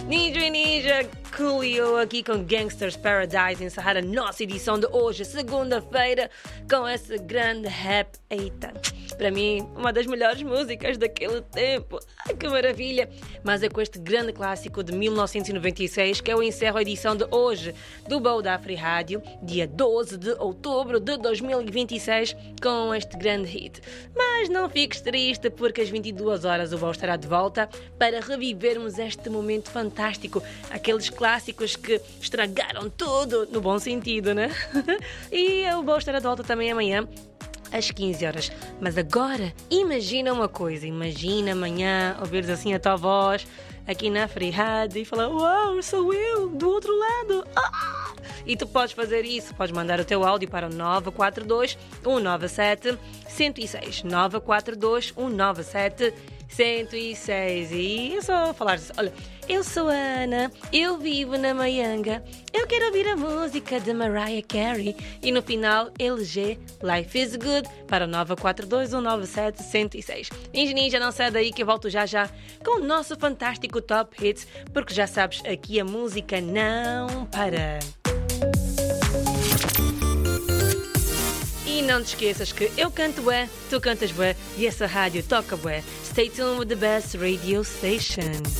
Ninja e Ninja, Coolio aqui com Gangsters Paradise, encerrar a nossa edição de hoje, segunda-feira, com essa grande rap. Eita, para mim, uma das melhores músicas daquele tempo. Ai, que maravilha! Mas é com este grande clássico de 1996 que eu encerro a edição de hoje do Baú da Afri Rádio, dia 12 de outubro de 2026, com este grande hit. Mas não fiques triste, porque às 22 horas o Baú estará de volta para revivermos este momento fantástico, aqueles clássicos que estragaram tudo, no bom sentido, né? E o Baú estará de volta também amanhã às 15 horas. Mas agora, imagina uma coisa. Imagina amanhã ouvires assim a tua voz aqui na Afri Rádio e falar: uau, sou eu, do outro lado. Ah! E tu podes fazer isso. Podes mandar o teu áudio para o 942 197 106. 942 197 106. E é só falar assim: olha, eu sou a Ana, eu vivo na Maianga, eu quero ouvir a música de Mariah Carey. E no final, eleger Life is Good para o 942 197 106. Ninja, não sai daí que eu volto já com o nosso fantástico Top Hits, porque já sabes, aqui a música não para. E não te esqueças que eu canto bué, tu cantas bué e essa rádio toca bué. Stay tuned with the best radio station.